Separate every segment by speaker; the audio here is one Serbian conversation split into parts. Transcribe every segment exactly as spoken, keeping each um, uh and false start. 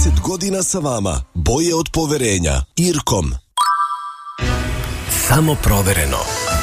Speaker 1: trideset godina sa vama. Boje od poverenja. Irkom.
Speaker 2: Samo provereno.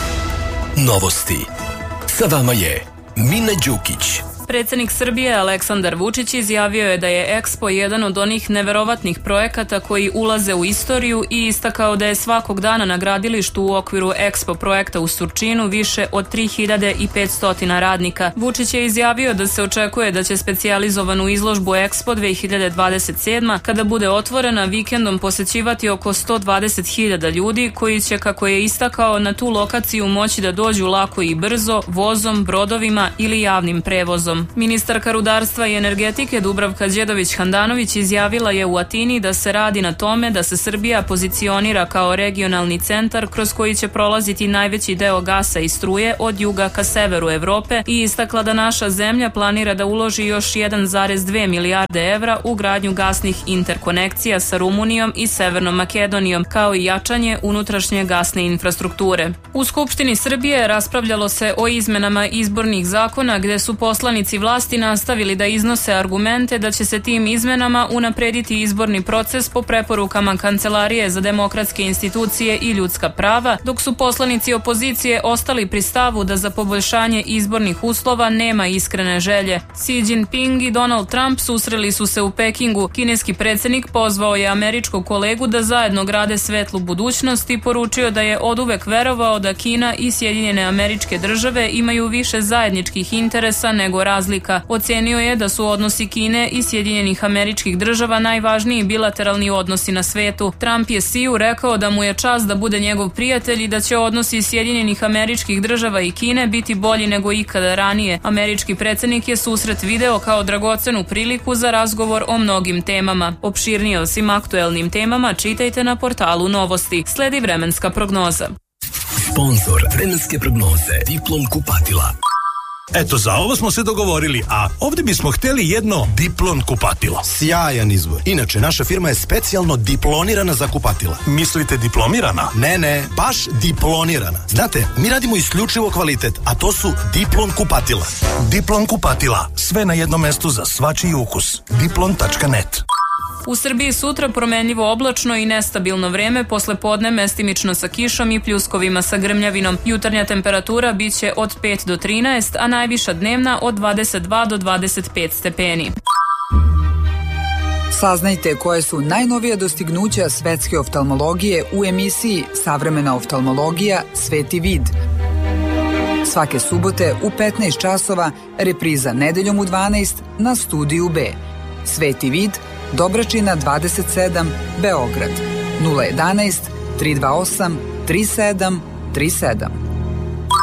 Speaker 2: Novosti. Sa vama je Mina Đukić.
Speaker 3: Predsjednik Srbije Aleksandar Vučić izjavio je da je Expo jedan od onih neverovatnih projekata koji ulaze u istoriju i istakao da je svakog dana na gradilištu u okviru Expo projekta u Surčinu više od tri hiljade petsto radnika. Vučić je izjavio da se očekuje da će specijalizovanu izložbu Expo dve hiljade dvadeset sedma, kada bude otvorena, vikendom posećivati oko sto dvadeset hiljada ljudi koji će, kako je istakao, na tu lokaciju moći da dođu lako i brzo, vozom, brodovima ili javnim prevozom. Ministarka rudarstva i energetike Dubravka Đedović-Handanović izjavila je u Atini da se radi na tome da se Srbija pozicionira kao regionalni centar kroz koji će prolaziti najveći deo gasa i struje od juga ka severu Evrope i istakla da naša zemlja planira da uloži još jedan zarez dve milijarde evra u gradnju gasnih interkonekcija sa Rumunijom i Severnom Makedonijom, kao i jačanje unutrašnje gasne infrastrukture. U Skupštini Srbije raspravljalo se o izmenama izbornih zakona gde su poslanici vlasti nastavili da iznose argumente da će se tim izmenama unaprediti izborni proces po preporukama Kancelarije za demokratske institucije i ljudska prava, dok su poslanici opozicije ostali pri stavu da za poboljšanje izbornih uslova nema iskrene želje. Xi Jinping i Donald Trump susreli su se u Pekingu. Kineski predsjednik pozvao je američkog kolegu da zajedno grade svetlu budućnost i poručio da je oduvek verovao da Kina i Sjedinjene Američke Države imaju više zajedničkih interesa nego razlika. Ocenio je da su odnosi Kine i Sjedinjenih Američkih Država najvažniji bilateralni odnosi na svetu. Trump je Xiju rekao da mu je čast da bude njegov prijatelj i da će odnosi Sjedinjenih Američkih Država i Kine biti bolji nego ikada ranije. Američki predsjednik je susret video kao dragocenu priliku za razgovor o mnogim temama. Opširnije o svim aktuelnim temama čitajte na portalu Novosti. Sledi vremenska prognoza.
Speaker 2: Sponzor vremenske prognoze Diplom kupatila.
Speaker 4: Eto, za ovo smo se dogovorili, a ovdje bismo htjeli jedno Diplon kupatilo.
Speaker 5: Sjajan izbor. Inače, naša firma je specijalno diplonirana za kupatila.
Speaker 4: Mislite diplomirana?
Speaker 5: Ne, ne, baš diplonirana. Znate, mi radimo isključivo kvalitet, a to su Diplon kupatila.
Speaker 4: Diplon kupatila. Sve na jednom mestu za svačiji ukus. diplon tačka net.
Speaker 3: U Srbiji sutra promenljivo oblačno i nestabilno vreme, posle podne mestimično sa kišom i pljuskovima sa grmljavinom. Jutarnja temperatura biće od pet do trinaest, a najviša dnevna od dvadeset dva do dvadeset pet stepeni.
Speaker 6: Saznajte koje su najnovija dostignuća svetske oftalmologije u emisiji Savremena oftalmologija Sveti vid. Svake subote u petnaest časova, repriza nedeljom u dvanaest na Studiju B. Sveti vid, Dobračina dvadeset sedam, Beograd, nula jedanaest, tri dva osam, tri sedam tri sedam.